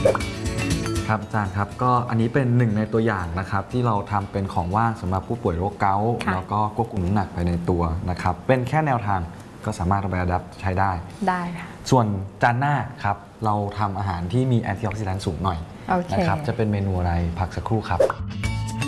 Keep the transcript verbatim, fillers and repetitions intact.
ครับอาจารย์ครับก็อันนี้เป็นหนึ่งในตัวอย่างนะครับที่เราทำเป็นของว่างสำหรับผู้ป่วยโรคเกาต์แล้วก็ควบคุมน้ำหนักไปในตัวนะครับเป็นแค่แนวทางก็สามารถเอาไปอัดแอปใช้ได้ได้ค่ะส่วนจานหน้าครับเราทำอาหารที่มีแอนตี้ออกซิแดนต์สูงหน่อยนะครับจะเป็นเมนูอะไรพักสักครู่ครับ